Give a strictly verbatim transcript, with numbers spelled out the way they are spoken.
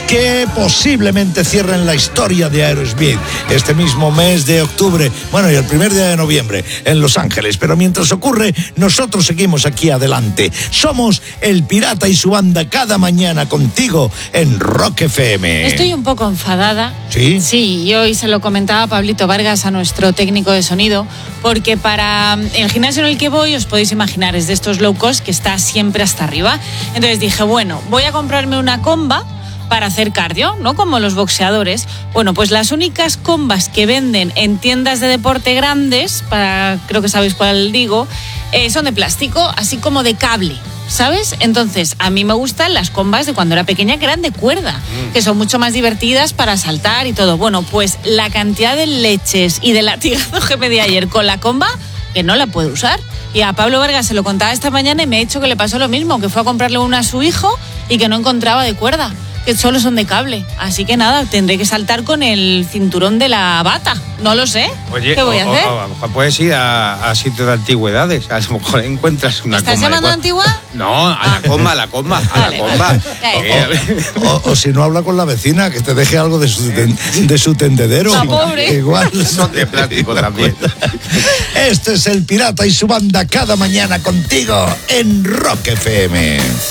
que posiblemente cierren la historia de Aerosmith este mismo mes de octubre, bueno, y el primer día de noviembre en Los Ángeles. Pero mientras ocurre, nosotros seguimos aquí adelante. Somos El Pirata y su banda cada mañana contigo en Rock F M. Estoy un poco enfadada. ¿Sí? Sí, y hoy se lo comentaba Pablito Vargas, a nuestro técnico de sonido, porque para el gimnasio en el que voy, os podéis imaginar, es de estos low cost que está siempre hasta arriba. Entonces dije, bueno, voy a comprarme una comba para hacer cardio, ¿no? Como los boxeadores. Bueno, pues las únicas combas que venden en tiendas de deporte grandes, para, creo que sabéis cuál digo, eh, son de plástico, así como de cable, ¿sabes? Entonces, a mí me gustan las combas de cuando era pequeña, que eran de cuerda, mm. que son mucho más divertidas para saltar y todo. Bueno, pues la cantidad de leches y de latigazos que me di ayer con la comba, que no la puedo usar. Y a Pablo Vargas se lo contaba esta mañana y me ha dicho que le pasó lo mismo, que fue a comprarle una a su hijo y que no encontraba de cuerda, que solo son de cable. Así que nada, tendré que saltar con el cinturón de la bata. No lo sé. Oye, ¿qué voy a o, hacer? O, a lo mejor puedes ir a, a sitios de antigüedades. A lo mejor encuentras una comba. ¿Estás llamando antigua? No, a ah. la comba, a la comba, a vale, la comba. Vale. O, o, o si no, habla con la vecina, que te deje algo de su, ten, de su tendedero. La pobre. Igual. Son de plástico también. Este es El Pirata y su banda cada mañana contigo en Rock F M.